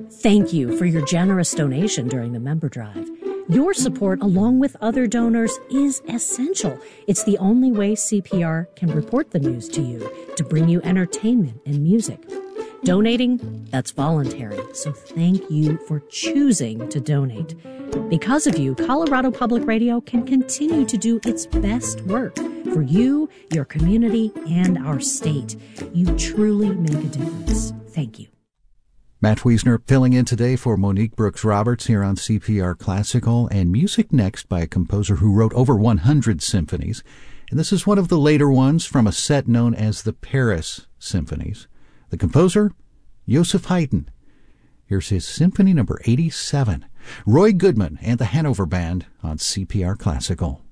Thank you for your generous donation during the member drive. Your support, along with other donors, is essential. It's the only way CPR can report the news to you, to bring you entertainment and music. Donating, that's voluntary, so thank you for choosing to donate. Because of you, Colorado Public Radio can continue to do its best work for you, your community, and our state. You truly make a difference. Thank you. Matt Wiesner filling in today for Monique Brooks-Roberts here on CPR Classical, and music next by a composer who wrote over 100 symphonies. And this is one of the later ones from a set known as the Paris Symphonies. The composer, Joseph Haydn. Here's his Symphony number 87. Roy Goodman and the Hanover Band on CPR Classical.